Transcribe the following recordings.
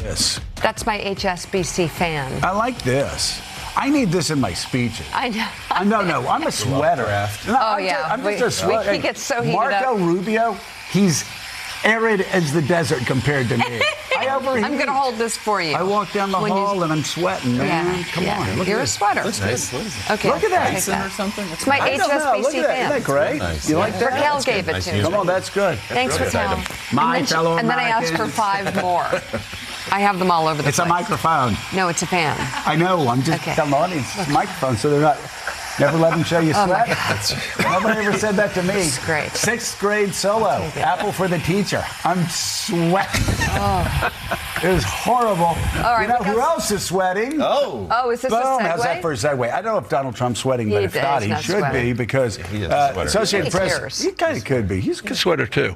this. That's my HSBC fan. I like this. I need this in my speeches. I know. No, I'm a sweater. Oh, I'm just a sweater. He gets so heated Marco up. Rubio, he's arid as the desert compared to me. I overheat. I'm going to hold this for you. I walk down the hall and I'm sweating, man. Come on. Look You're at a this. sweater. That's nice. What is it? Okay. Look at that. Mason or something? It's my I don't know. HSBC Look at that. fan. Isn't that great? Nice. You like that? Raquel gave it Nice to news. me. Come on, that's good. Thanks, Good Raquel. item. My fellow and then I asked for Americans. 5 more. I have them all over the It's place. a microphone. No, it's a fan. I know. I'm just Okay. telling the audience it's a microphone, so they're not. Never let them show you Oh, my sweat. Nobody ever said that to me. That's great. 6th grade solo. Apple for the teacher. I'm sweating. It was horrible. All right, you know what who else- else is sweating? Oh, is this a Boom. segue? How's that for a segue? I don't know if Donald Trump's sweating, but if Is not, he not should sweating. be because he is a sweater. Associated It's Press. yours. He kind of could be. He's a good sweater too.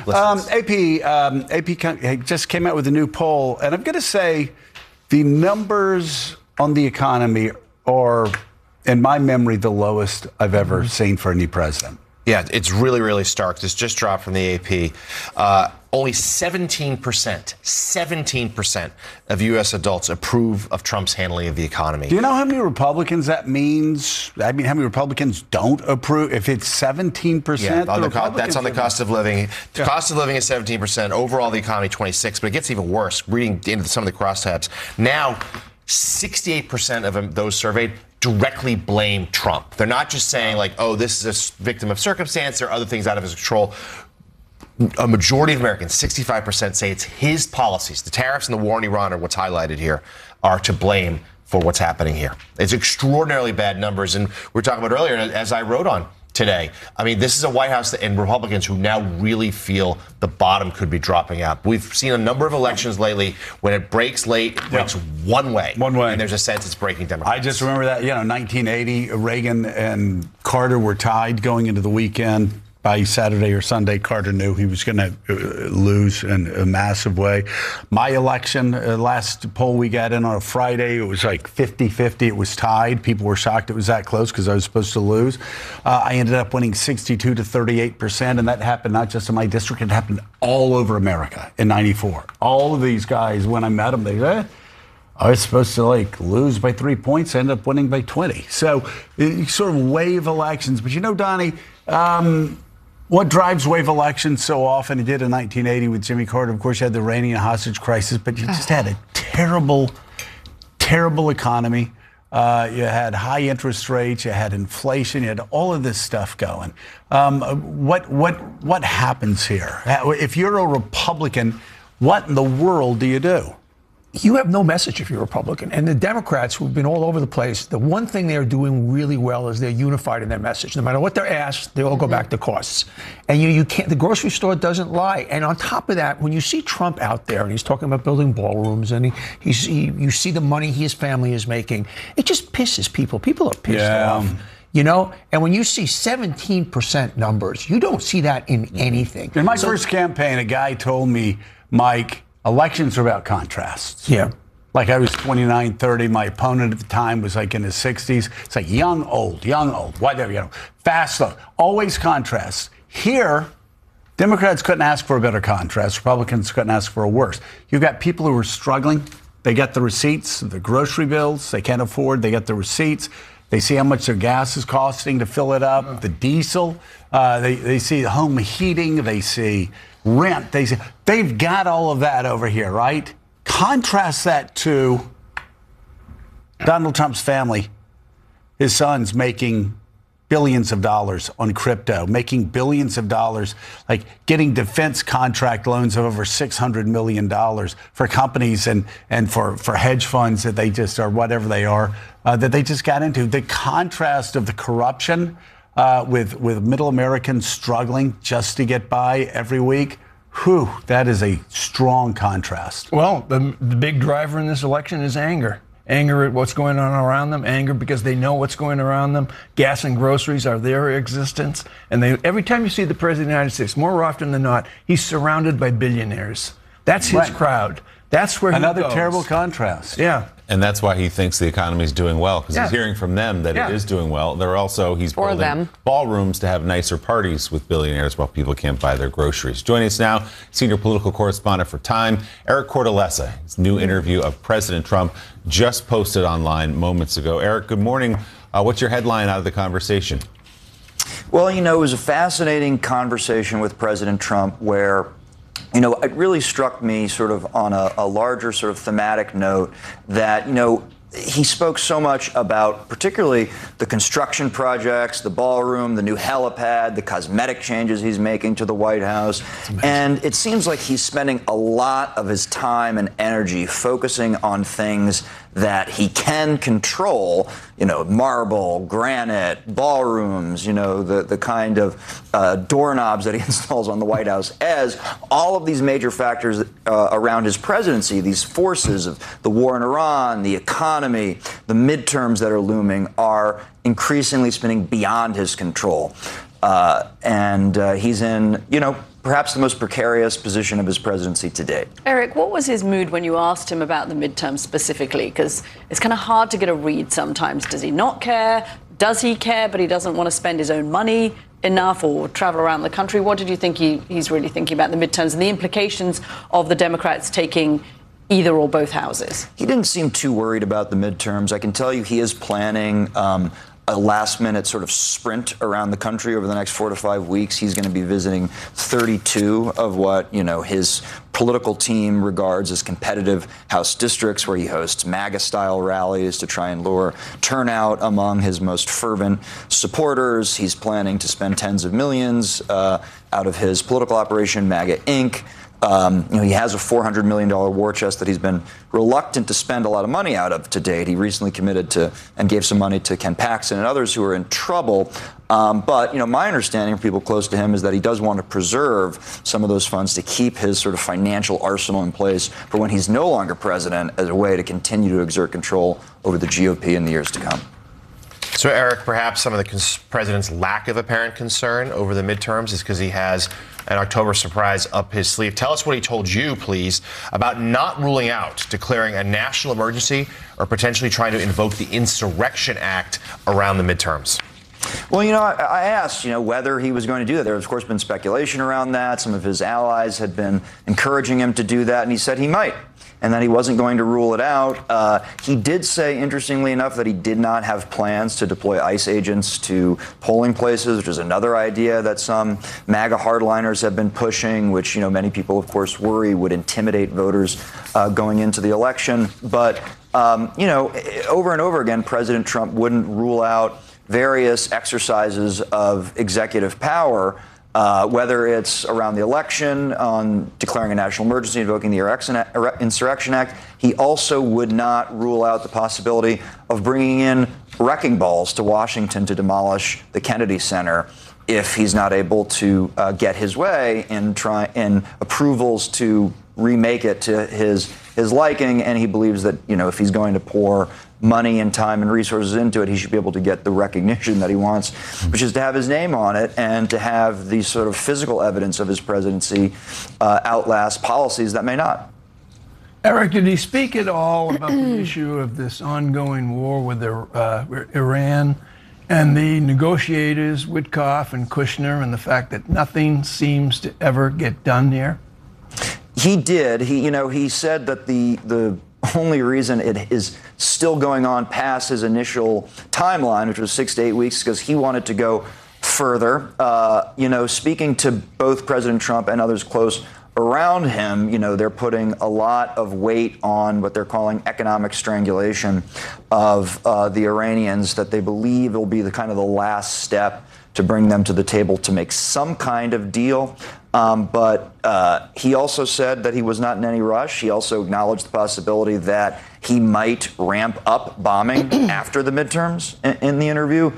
AP just came out with a new poll, and I'm going to say the numbers on the economy are, in my memory, the lowest I've ever seen for any president. Yeah, it's really, really stark. This just dropped from the AP. Only 17% of U.S. adults approve of Trump's handling of the economy. Do you know how many Republicans that means? I mean, how many Republicans don't approve? If it's 17%, Yeah, the that's on the cost of living. The cost of living is 17%. Overall, the economy 26%. But it gets even worse. Reading into some of the crosstabs now, 68% of those surveyed directly blame Trump. They're not just saying like, oh, this is a victim of circumstance. There are other things out of his control. A majority of Americans, 65%, say it's his policies. The tariffs and the war in Iran are what's highlighted here, are to blame for what's happening here. It's extraordinarily bad numbers. And we were talking about earlier, as I wrote on today, I mean, this is a White House and Republicans who now really feel the bottom could be dropping out. We've seen a number of elections lately when it breaks late, it breaks one way. One way. And there's a sense it's breaking Democrats. I just remember that, 1980, Reagan and Carter were tied going into the weekend. By Saturday or Sunday, Carter knew he was going to lose in a massive way. My election, last poll we got in on a Friday, it was like 50-50. It was tied. People were shocked it was that close because I was supposed to lose. I ended up winning 62 to 38%, and that happened not just in my district. It happened all over America in 94. All of these guys, when I met them, they said, I was supposed to lose by 3 points, ended up winning by 20. So sort of wave elections. But Donnie, what drives wave elections so often? He did in 1980 with Jimmy Carter. Of course, you had the Iranian hostage crisis, but you just had a terrible, terrible economy. You had high interest rates. You had inflation. You had all of this stuff going. What happens here? If you're a Republican, what in the world do you do? You have no message if you're a Republican. And the Democrats, who've been all over the place, the one thing they're doing really well is they're unified in their message. No matter what they're asked, they all go back to costs. And you can't, the grocery store doesn't lie. And on top of that, when you see Trump out there and he's talking about building ballrooms and you see the money his family is making, it just pisses people. People are pissed off. And when you see 17% numbers, you don't see that in anything. In my first campaign, a guy told me, Mike, elections are about contrasts. Yeah. I was 29, 30. My opponent at the time was in his 60s. It's young, old, whatever, fast, slow. Always contrasts. Here, Democrats couldn't ask for a better contrast. Republicans couldn't ask for a worse. You've got people who are struggling. They get the receipts, the grocery bills they can't afford. They get the receipts. They see how much their gas is costing to fill it up, the diesel. They see home heating. They see rent. They've got all of that over here, right? Contrast that to Donald Trump's family. His son's making billions of dollars on crypto, making billions of dollars, getting defense contract loans of over $600 million for companies and for hedge funds that they just are, whatever they are, that they just got into. The contrast of the corruption with middle Americans struggling just to get by every week. That is a strong contrast. Well, the big driver in this election is anger. Anger at what's going on around them, anger because they know what's going around them. Gas and groceries are their existence. And every time you see the President of the United States, more often than not, he's surrounded by billionaires. That's his crowd. That's where he goes. Another terrible contrast. Yeah. And that's why he thinks the economy is doing well, because Yeah. he's hearing from them that Yeah. it is doing well. He's For building them. ballrooms to have nicer parties with billionaires while people can't buy their groceries. Joining us now, senior political correspondent for Time, Eric Cortellessa. His new interview of President Trump just posted online moments ago. Eric, good morning. What's your headline out of the conversation? Well, it was a fascinating conversation with President Trump where, it really struck me sort of on a larger sort of thematic note that, he spoke so much about particularly the construction projects, the ballroom, the new helipad, the cosmetic changes he's making to the White House. And it seems like he's spending a lot of his time and energy focusing on things that he can control, marble, granite, ballrooms, the kind of doorknobs that he installs on the White House, as all of these major factors around his presidency, these forces of the war in Iran, the economy, the midterms that are looming, are increasingly spinning beyond his control. And he's in, perhaps the most precarious position of his presidency to date. Eric, what was his mood when you asked him about the midterms specifically? Because it's kind of hard to get a read sometimes. Does he not care? Does he care, but he doesn't want to spend his own money enough or travel around the country? What did you think he's really thinking about the midterms and the implications of the Democrats taking either or both houses? He didn't seem too worried about the midterms. I can tell you he is planning a last-minute sort of sprint around the country over the next 4 to 5 weeks. He's going to be visiting 32 of what, his political team regards as competitive House districts, where he hosts MAGA-style rallies to try and lure turnout among his most fervent supporters. He's planning to spend tens of millions out of his political operation, MAGA Inc. He has a $400 million war chest that he's been reluctant to spend a lot of money out of to date. He recently committed to and gave some money to Ken Paxton and others who are in trouble. But my understanding from people close to him is that he does want to preserve some of those funds to keep his sort of financial arsenal in place for when he's no longer president, as a way to continue to exert control over the GOP in the years to come. So, Eric, perhaps some of the president's lack of apparent concern over the midterms is because he has an October surprise up his sleeve. Tell us what he told you, please, about not ruling out declaring a national emergency or potentially trying to invoke the Insurrection Act around the midterms. Well, I asked, whether he was going to do that. There has, of course, been speculation around that. Some of his allies had been encouraging him to do that, and he said he might, and that he wasn't going to rule it out. He did say, interestingly enough, that he did not have plans to deploy ICE agents to polling places, which is another idea that some MAGA hardliners have been pushing, which, many people, of course, worry would intimidate voters going into the election. But, over and over again, President Trump wouldn't rule out various exercises of executive power, whether it's around the election, on declaring a national emergency, invoking the Insurrection Act. He also would not rule out the possibility of bringing in wrecking balls to Washington to demolish the Kennedy Center if he's not able to get his way in approvals to remake it to his liking. And he believes that, if he's going to pour money and time and resources into it, he should be able to get the recognition that he wants, which is to have his name on it and to have the sort of physical evidence of his presidency outlast policies that may not. Eric, did he speak at all about the issue of this ongoing war with Iran and the negotiators, Witkoff and Kushner, and the fact that nothing seems to ever get done here? He did. He said that the only reason it is still going on past his initial timeline, which was 6 to 8 weeks, because he wanted to go further. Speaking to both President Trump and others close around him, they're putting a lot of weight on what they're calling economic strangulation of the Iranians, that they believe will be the last step to bring them to the table to make some kind of deal. But he also said that he was not in any rush. He also acknowledged the possibility that he might ramp up bombing after the midterms in the interview.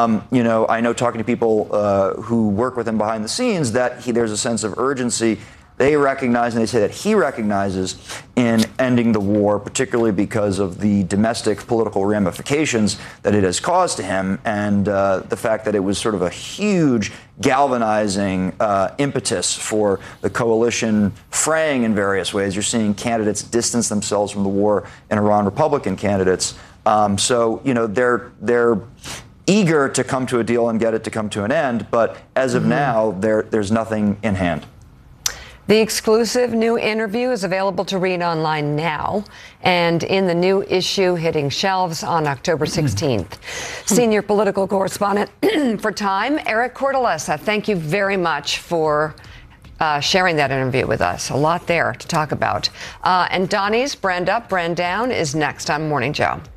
I know, talking to people who work with him behind the scenes, that there's a sense of urgency they recognize, and they say that he recognizes, in ending the war, particularly because of the domestic political ramifications that it has caused to him, and the fact that it was sort of a huge galvanizing impetus for the coalition fraying in various ways. You're seeing candidates distance themselves from the war in Iran, Republican candidates. So, they're eager to come to a deal and get it to come to an end, but as of now, there's nothing in hand. The exclusive new interview is available to read online now and in the new issue hitting shelves on October 16th. Senior political correspondent for Time, Eric Cortellessa, thank you very much for sharing that interview with us. A lot there to talk about. And Donnie's Brand Up, Brand Down is next on Morning Joe.